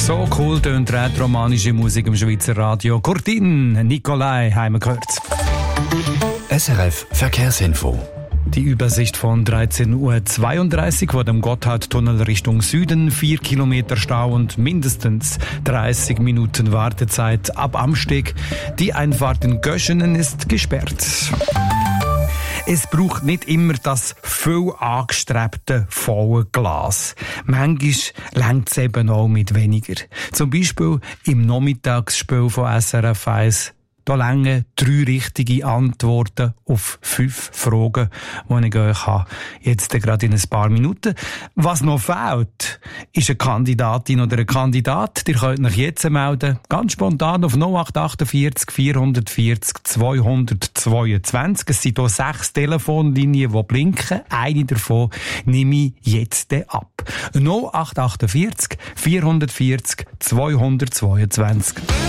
So cool tönt rätoromanische Musik im Schweizer Radio. Cortin, Nicolai, haben wir gehört. SRF Verkehrsinfo. Die Übersicht von 13.32 Uhr vor dem Gotthardtunnel Richtung Süden. 4 Kilometer Stau und mindestens 30 Minuten Wartezeit ab Amsteg. Die Einfahrt in Göschenen ist gesperrt. Es braucht nicht immer das viel angestrebte volle Glas. Manchmal reicht es eben auch mit weniger. Zum Beispiel im Nachmittagsspiel von SRF 1. Da reichen 3 richtige Antworten auf 5 Fragen, die ich euch habe. Jetzt gerade in ein paar Minuten. Was noch fehlt, ist eine Kandidatin oder ein Kandidat. Ihr könnt euch jetzt melden, ganz spontan auf 0848 440 222. Es sind hier 6 Telefonlinien, die blinken. Eine davon nehme ich jetzt ab. 0848 440 222.